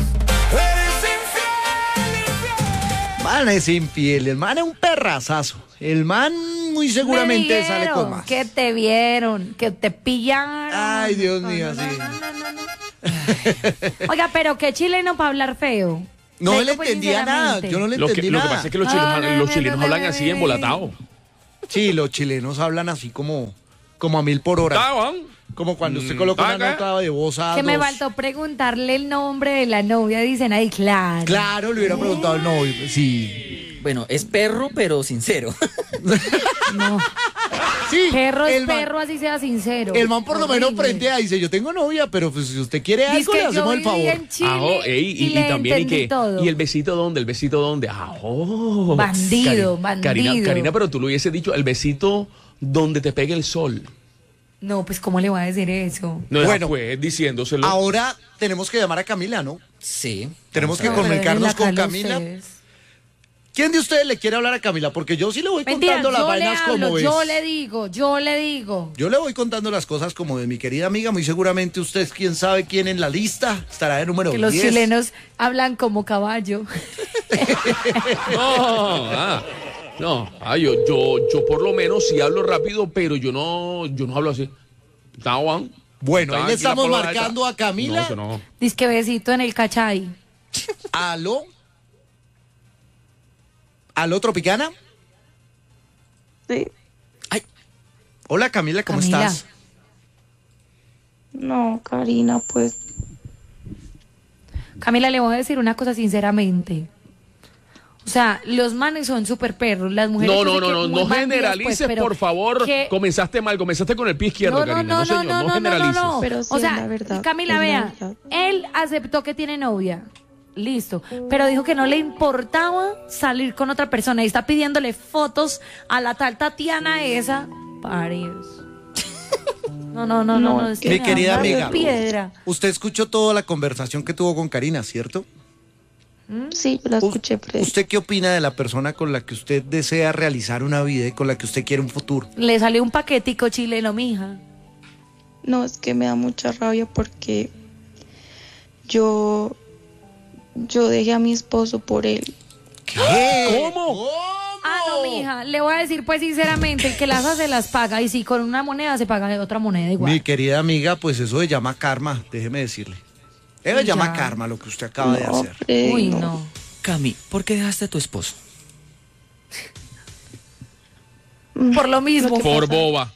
man es infiel, el man es un perrazazo. El man muy seguramente Me sale con vieron, más. Que te vieron, que te pillaron. Ay, Dios No, mío, no, sí. no, no, no, no. Oiga, pero qué chileno para hablar feo. No Le le digo, pues, entendía nada, sinceramente. yo no le Lo que, entendí lo que nada. pasa es que los chilenos, Ah, no, los no, chilenos no, hablan no, así no, embolatados. Sí, los chilenos hablan así como, como a mil por hora. Estaban. Como cuando usted coloca una ¿Acá? nota de voz a Que me dos. faltó preguntarle el nombre de la novia. Dicen, ay, claro. Claro, le hubiera preguntado al novio. Sí. Bueno, es perro, pero sincero. No. Sí. Perro es el man- perro, así sea sincero. El man por lo menos Horrible. frentea y dice, yo tengo novia, pero pues si usted quiere Dice algo, que le yo hacemos el viví favor. en Chile Ajo, ey, y, y, y le también y entendí que todo. y el besito dónde, el besito dónde. Ajo. Bandido, Cari- bandido. Karina, Karina, pero tú lo hubiese dicho, el besito donde te pegue el sol. No, pues ¿cómo le voy a decir eso? No, Bueno. pues diciéndoselo. Ahora tenemos que llamar a Camila, ¿no? Sí. Tenemos que No, pero comunicarnos déjenla con acá Camila. ustedes. ¿Quién de ustedes le quiere hablar a Camila? Porque yo sí le voy Mentira, contando las yo le vainas hablo, como es. yo le digo, yo le digo. Yo le voy contando las cosas como de mi querida amiga. Muy seguramente usted, quién sabe quién en la lista, estará de número Que los diez. chilenos hablan como caballo. No, ah, no, ah, yo, yo, yo por lo menos sí hablo rápido, pero yo no, yo no hablo así. Está, Juan. Bueno, ahí Está le aquí la estamos polola marcando esa. a Camila. No, eso no. Dice que besito en el cachay. ¿Aló? ¿Aló, Tropicana? Sí. Hola, Camila, ¿cómo Camila. estás? No, Karina, pues Camila, le voy a decir una cosa sinceramente. O sea, los manes son súper perros, las mujeres... No, yo no, sé no, que no, muy no bandidas, generalices, pues, pero por favor. que- Comenzaste mal, comenzaste con el pie izquierdo, No, no, Karina. no, No, señor, no, no, no, no, generalices. no, no. Pero sí O es sea, la verdad, Camila, es la vea, verdad. él aceptó que tiene novia, listo, pero dijo que no le importaba salir con otra persona y está pidiéndole fotos a la tal Tatiana esa. Parios. No, no, no, no, No, no. es que Mi me querida da amiga, piedra. usted escuchó toda la conversación que tuvo con Karina, ¿cierto? sí, yo la escuché, pero ¿Usted qué opina de la persona con la que usted desea realizar una vida y con la que usted quiere un futuro? Le salió un paquetico chileno, mija. no, es que me da mucha rabia porque yo, yo dejé a mi esposo por él. ¿Qué? ¿Cómo? Ah, no, mija, le voy a decir pues sinceramente que las hace las paga y si con una moneda se paga de otra moneda igual. Mi querida amiga, pues eso se llama karma, déjeme decirle. Eso se Ya. llama karma lo que usted acaba de No, hacer. Freddy, Uy, no. no. Cami, ¿por qué dejaste a tu esposo? Por lo mismo. Por boba.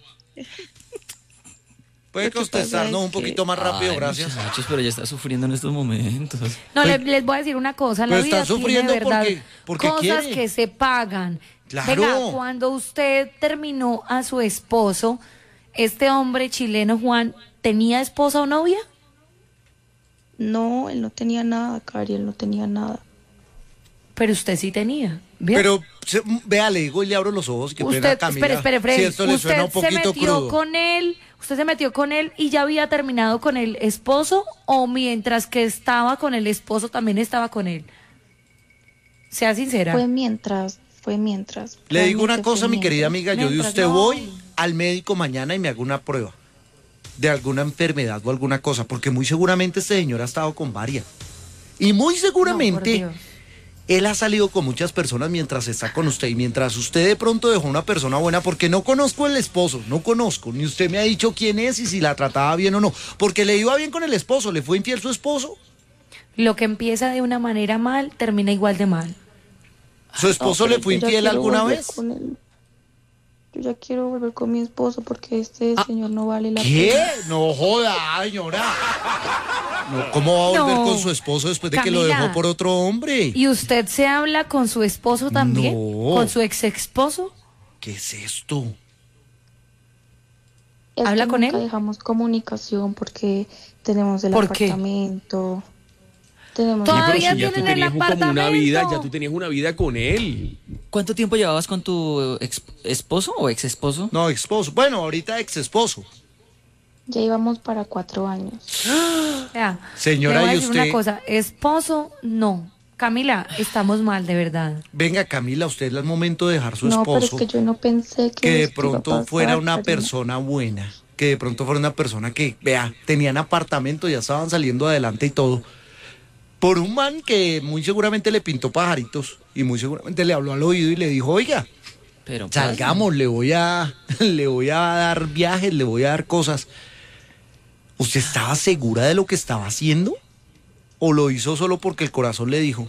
Puede Lo que pasa contestarnos es un poquito más rápido, Ay, gracias. Muchachos, pero ya está sufriendo en estos momentos. No, Pues- le- les voy a decir una cosa, la Pero vida está sufriendo tiene, ¿verdad? porque- porque cosas quiere. que se pagan. Claro. Venga, cuando usted terminó a su esposo, este hombre chileno, Juan, ¿tenía esposa o novia? No, él no tenía nada, Cari, él no tenía nada. Pero usted sí tenía. ¿vio? Pero se- vea, le digo y le abro los ojos. Que pena, usted, Camila. espere, espere, Freddy. Si esto le suena un ¿Usted se poquito metió crudo. con él? ¿Usted se metió con él y ya había terminado con el esposo? ¿O mientras que estaba con el esposo también estaba con él? Sea sincera. Fue mientras, fue mientras. Le digo una Realmente cosa, fue mi querida mientras. amiga, yo de Mientras usted no. voy al médico mañana y me hago una prueba de alguna enfermedad o alguna cosa, porque muy seguramente este señor ha estado con varias. Y muy No, por seguramente Dios. él ha salido con muchas personas mientras está con usted y mientras usted de pronto dejó una persona buena, porque no conozco el esposo, no conozco, ni usted me ha dicho quién es y si la trataba bien o no, porque le iba bien con el esposo, le fue infiel su esposo, Lo que empieza de una manera mal, termina igual de mal. su esposo No, le pero fue yo ya infiel quiero alguna volver vez. con él. Yo ya quiero volver con mi esposo porque este Ah, señor no vale la ¿Qué? pena. No joda, señora. No, ¿cómo va a volver No. con su esposo después de que lo Camila. dejó por otro hombre? ¿Y usted se habla con su esposo también? No. ¿Con su ex esposo? ¿Qué es esto? Es ¿Habla que con nunca él? dejamos comunicación porque tenemos el ¿Por qué? apartamento. Tenemos Sí, pero Todavía si ya tú tienen el tenías un- como una apartamento. vida, ya tú tenías una vida con él. ¿Cuánto tiempo llevabas con tu ex esposo o ex esposo? No, esposo. Bueno, ahorita ex esposo. Ya íbamos para cuatro años. Vea, Señora, le voy a ¿y decir usted? una cosa. Esposo, no. Camila, estamos mal, de verdad. Venga, Camila, usted es el momento de dejar su No, pero es esposo. que yo no pensé que, Que de esto iba a pronto pasar, fuera una Karina. persona buena. Que de pronto fuera una persona que, vea, tenían apartamento, ya estaban saliendo adelante y todo. Por un man que muy seguramente le pintó pajaritos y muy seguramente le habló al oído y le dijo, oiga, Pero pues, salgamos, le voy a, le voy a dar viajes, le voy a dar cosas. ¿Usted estaba segura de lo que estaba haciendo? ¿O lo hizo solo porque el corazón le dijo?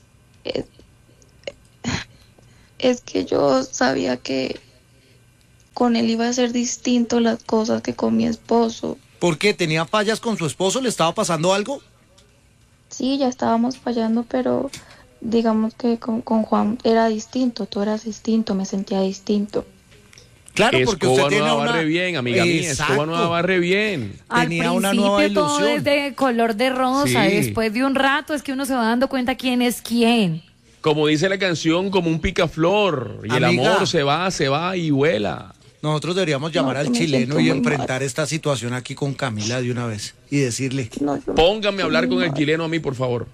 Es que yo sabía que, con él iba a ser distinto las cosas que con mi esposo. ¿Por qué? ¿Tenía fallas con su esposo? ¿Le estaba pasando algo? Sí, ya estábamos fallando, pero digamos que con, con Juan era distinto, tú eras distinto, me sentía distinto. Claro, porque Escoba usted tiene nueva una... barre bien, amiga mía, Escoba nueva barre bien. Al Tenía una principio nueva todo ilusión. es de color de rosa, Sí. después de un rato es que uno se va dando cuenta quién es quién. Como dice la canción, como un picaflor. Y el Amiga. amor se va, se va y vuela. Nosotros deberíamos llamar No, al que me chileno siento y muy enfrentar mal. esta situación aquí con Camila de una vez y decirle, No, yo me Póngame a siento hablar muy con el mal. chileno a mí, por favor.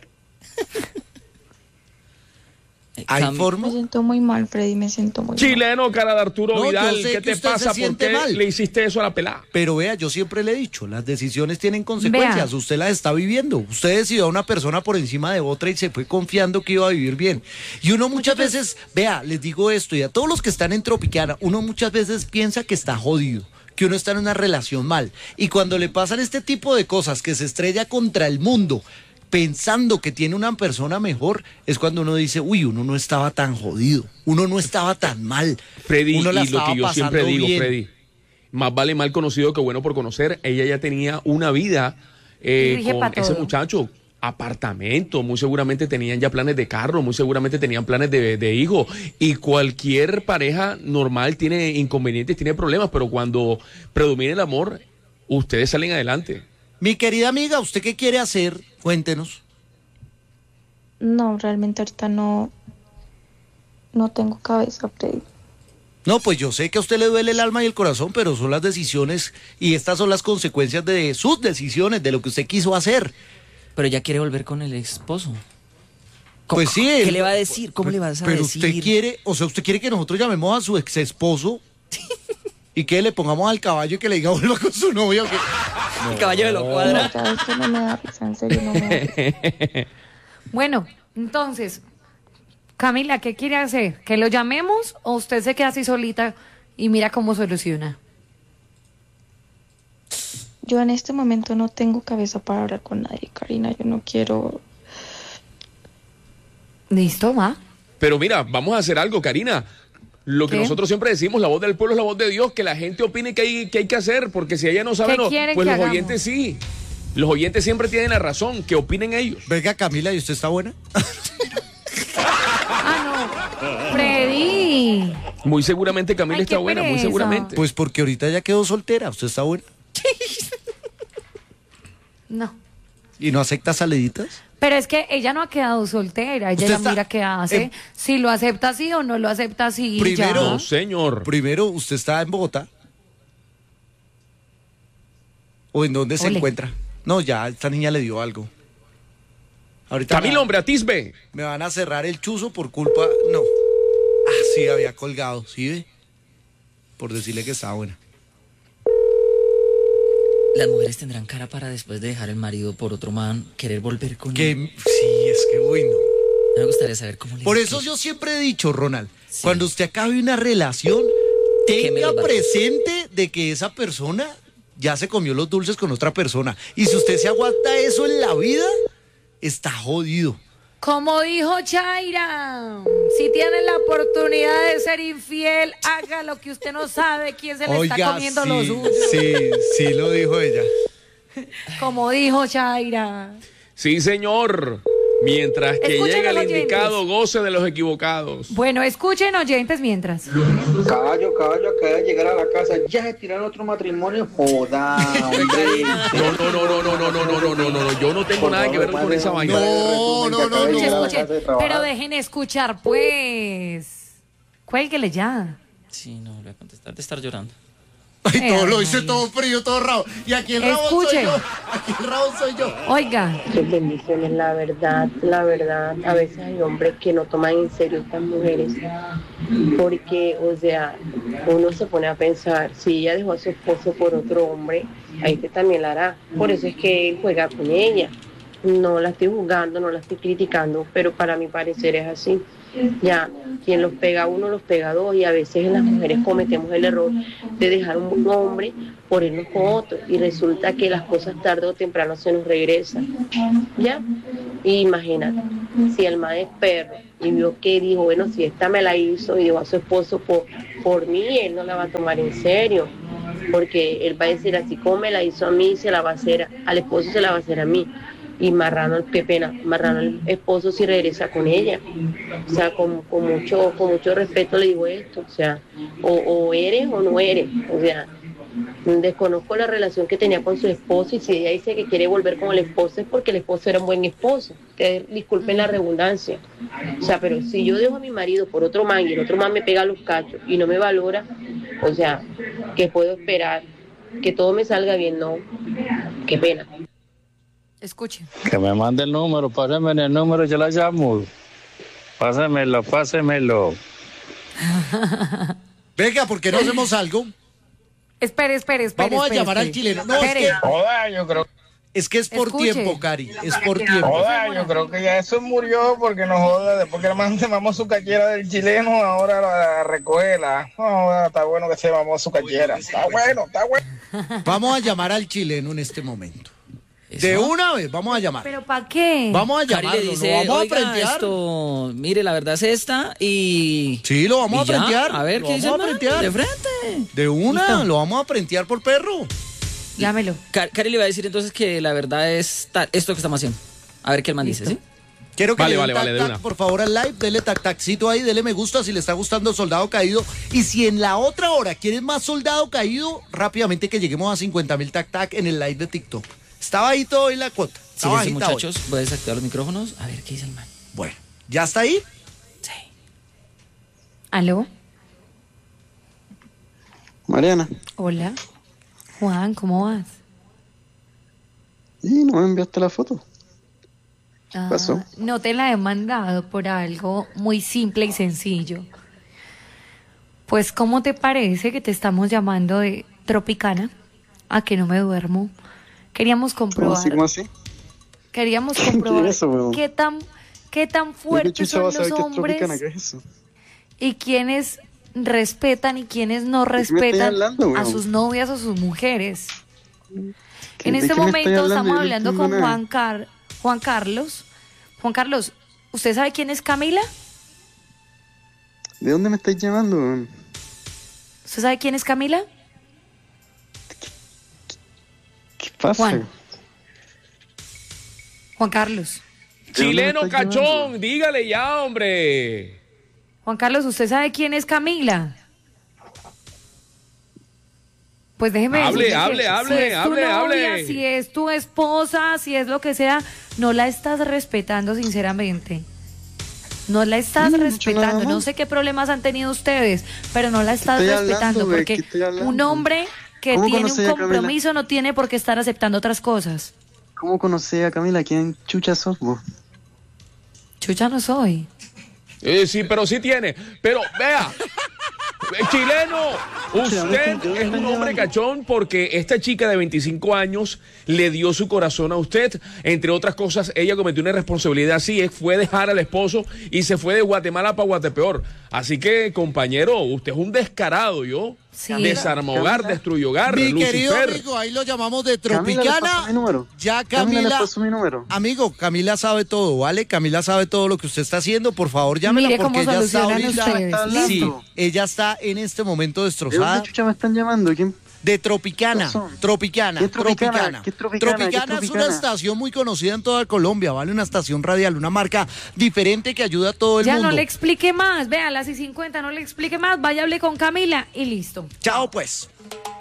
Eh, ¿hay Cam- forma? Me siento muy mal, Freddy, me siento muy mal. Chileno, cara de Arturo No, yo Vidal, sé ¿qué que te usted se pasa? ¿Por siente qué mal. le hiciste eso a la pelada? Pero vea, yo siempre le he dicho, las decisiones tienen consecuencias, Vea. usted las está viviendo, usted decidió a una persona por encima de otra y se fue confiando que iba a vivir bien. Y uno muchas veces, vea, les digo esto, y a todos los que están en Tropicana, uno muchas veces piensa que está jodido, que uno está en una relación mal. Y cuando le pasan este tipo de cosas, que se estrella contra el mundo, pensando que tiene una persona mejor, es cuando uno dice, uy, uno no estaba tan jodido, uno no estaba tan mal. Freddy, uno la y lo estaba que yo siempre pasando digo, bien. Freddy, más vale mal conocido que bueno por conocer. Ella ya tenía una vida eh, Rige con pa' ese todo. muchacho. Apartamento, muy seguramente tenían ya planes de carro, muy seguramente tenían planes de, de hijo. Y cualquier pareja normal tiene inconvenientes, tiene problemas, pero cuando predomina el amor, ustedes salen adelante. Mi querida amiga, ¿usted qué quiere hacer? Cuéntenos. No, realmente ahorita no, no tengo cabeza, Freddy. No, pues yo sé que a usted le duele el alma y el corazón, pero son las decisiones y estas son las consecuencias de sus decisiones, de lo que usted quiso hacer. Pero ella quiere volver con el esposo. ¿Cómo- Pues sí. ¿Qué él- le va a decir? ¿Cómo le vas a pero decir? usted quiere, o sea, usted quiere que nosotros llamemos a su ex esposo y que le pongamos al caballo y que le diga vuelva con su novia. ¿O qué? El caballo de lo No, cuadra. ya esto no me da risa, en serio no me da risa. Bueno, entonces, Camila, ¿qué quiere hacer? ¿Que lo llamemos o usted se queda así solita y mira cómo soluciona? Yo en este momento no tengo cabeza para hablar con nadie, Karina. Yo no quiero. ¿Listo, va? Pero mira, vamos a hacer algo, Karina. Lo que ¿Qué? nosotros siempre decimos, la voz del pueblo es la voz de Dios, que la gente opine que hay, que hay que hacer, porque si ella no sabe, ¿Qué no, quieren pues que los hagamos? oyentes sí. Los oyentes siempre tienen la razón, que opinen ellos. Venga, Camila, ¿y usted está buena? Ah, no. Freddy. Muy seguramente Camila Ay, está qué buena, muy pereza. seguramente. Pues porque ahorita ya quedó soltera, ¿usted está buena? No. ¿Y no acepta saliditas? Pero es que ella no ha quedado soltera, ella Usted ya está- mira qué hace, eh, si lo acepta así o no lo acepta así. y Primero- ya. No, señor. Primero, ¿usted está en Bogotá? ¿O en dónde se Ole. encuentra? No, ya, esta niña le dio algo. Ahorita Camilo, me, hombre, atisbe. me van a cerrar el chuzo por culpa... No. Ah, sí, había colgado, ¿sí ve? Por decirle que estaba buena. Las mujeres tendrán cara para después de dejar el marido por otro man querer volver con él. Que, sí, es que bueno. Me gustaría saber cómo le Por hizo. eso yo siempre he dicho, Ronald, Sí. cuando usted acabe una relación, Que me tenga los va- presente de que esa persona ya se comió los dulces con otra persona. Y si usted se aguanta eso en la vida, está jodido. Como dijo Chaira, si tiene la oportunidad de ser infiel, haga lo que usted no sabe quién se le está comiendo sí, los suyos. sí, sí lo dijo ella. Como dijo Chaira. Sí, señor. Mientras que Escuchen llega el los oyentes. indicado, goce de los equivocados. Bueno, escuchen oyentes mientras. Caballo, caballo, acaba de llegar a la casa, ya se tiraron otro matrimonio, joda, hombre. No, no, no, no, no, no, no, no, no, no, no, no. Yo no tengo nada que ver con esa vaina. No, no, no, Escuchen, no. escuchen, pero dejen escuchar, pues. Cuélguele ya. Sí, no, le voy a contestar de estar llorando. Ay, Eh, todo lo ay, hice ay. todo frío, todo rabo. Y aquí el rabo soy Escuchen. yo. Aquí el rabo soy yo. Oiga, Qué bendiciones, la verdad, la verdad. A veces hay hombres que no toman en serio estas mujeres. Porque, o sea, uno se pone a pensar, si ella dejó a su esposo por otro hombre, a este también la hará. Por eso es que él juega con ella. No la estoy juzgando, no la estoy criticando, pero para mi parecer es así. Ya, quien los pega a uno, los pega a dos, y a veces las mujeres cometemos el error de dejar un hombre por irnos con otro, y resulta que las cosas tarde o temprano se nos regresan. Ya, y imagínate, Si el man es perro y vio que dijo, bueno, si esta me la hizo y dejó a su esposo por, por mí, él no la va a tomar en serio, porque él va a decir, así como me la hizo a mí, se la va a hacer, al esposo se la va a hacer a mí. Y Marrano, qué pena, Marrano el esposo si regresa con ella. O sea, con, con, mucho, con mucho respeto le digo esto, o sea, o, o eres o no eres, o sea, desconozco la relación que tenía con su esposo y si ella dice que quiere volver con el esposo es porque el esposo era un buen esposo. Ustedes disculpen la redundancia. O sea, pero si yo dejo a mi marido por otro man y el otro man me pega los cachos y no me valora, o sea, ¿qué puedo esperar? Que todo me salga bien, no. Qué pena. Escuche. Que me mande el número, pásame el número, yo la llamo. Pásamelo, pásemelo. Venga, ¿por qué no hacemos algo? Espere, espere, espere. Vamos espere, a llamar espere. al chileno. No, Espere. es que... Joda, yo creo. Es que es por Escuche. tiempo, Cari. Es por tiempo. Joda, yo creo que ya eso murió porque no joda. Después que le mandamos su cachera del chileno, ahora la recoge la. No joda, está bueno que se mamó su cachera. Está bueno, está bueno. Vamos a llamar al chileno en este momento. ¿Eso? De una vez, vamos a llamar. ¿Pero para qué? Vamos a Cari le llamarlo, dice, lo vamos a oiga, frentear. esto, mire, la verdad es esta y... Sí, lo vamos y a ya, frentear. A ver, lo ¿qué dice vamos el a man? frentear. De frente. De una, Listo. lo vamos a frentear por perro. Llámelo. Car- Cari le va a decir entonces que la verdad es ta- esto que estamos haciendo. A ver qué el man dice, ¿sí? Quiero que Vale, le den vale, tac, vale, de tac, una. por favor, al live, dele tac tacito ahí, dele me gusta si le está gustando Soldado Caído. Y si en la otra hora quieres más Soldado Caído, rápidamente que lleguemos a cincuenta mil tac tac en el live de TikTok. Está bajito hoy la cuota. Está Síguese, bajita hoy. muchachos, voy a desactivar los micrófonos. A ver qué dice el man. Bueno, ¿ya está ahí? Sí. ¿Aló? Mariana, Hola. Juan, ¿cómo vas? ¿y no me enviaste la foto? Ah, pasó? No te la he mandado por algo muy simple y sencillo. Pues, ¿cómo te parece que te estamos llamando de Tropicana? A que no me duermo. Queríamos ¿Cómo comprobar. así, cómo así? Queríamos ¿Qué comprobar es eso, weón? qué tan, qué tan ¿De qué fuertes chucha son vas a los saber que es Tropicana? hombres ¿Qué es eso? y quiénes respetan y quiénes no ¿De qué me estás respetan hablando, a weón? sus novias o sus mujeres. ¿Qué- En de este qué me estás momento hablando? estamos Yo no hablando entiendo con nada. Juan, Car Juan Carlos. Juan Carlos, ¿usted sabe quién es Camila? ¿De dónde me estáis llamando, weón? ¿Usted sabe quién es Camila? ¿Qué pasa? Juan. Juan Carlos. ¿De dónde me Chileno estás cachón, llamando? dígale ya, hombre. Juan Carlos, ¿usted sabe quién es Camila? Pues déjeme Hable, decirle hable, que hable, si es tu hable, novia, hable. si es tu esposa, si es lo que sea, no la estás respetando sinceramente. No la estás No, no he dicho nada respetando. No más. sé qué problemas han tenido ustedes, pero no la estás estoy respetando hablando, güey? porque ¿Qué estoy hablando? un hombre que ¿Cómo tiene conocí un a Camila? compromiso no tiene por qué estar aceptando otras cosas. ¿Cómo conocí a Camila? ¿Quién chucha sos vos? Chucha no soy. Eh, sí, pero sí tiene. Pero vea, eh, chileno, usted es un hombre cachón porque esta chica de veinticinco años le dio su corazón a usted. Entre otras cosas, ella cometió una irresponsabilidad así, fue dejar al esposo y se fue de Guatemala para Guatepeor. Así que, compañero, usted es un descarado, ¿yo? Sí. Desarma hogar, destruye hogar, Mi querido Lucifer. amigo, ahí lo llamamos de Camila le Tropicana. pasó mi número. Ya Camila le Camila, pasó mi número. amigo, Camila sabe todo, ¿vale? Camila sabe todo lo que usted está haciendo. Por favor, llámela Mire porque cómo ella está solucionan ahorita. ustedes. Sí, Listo. ella está en este momento ¿De destrozada. dónde chucha me están llamando? ¿Quién? De Tropicana, Razón. Tropicana, ¿Qué es Tropicana? Tropicana. ¿Qué es Tropicana? ¿Qué es Tropicana es una Tropicana? estación muy conocida en toda Colombia, ¿vale? Una estación radial, una marca diferente que ayuda a todo el Ya mundo. no le explique más. Vea, las y cincuenta, no le explique más. Vaya, hable con Camila y listo. Chao, pues.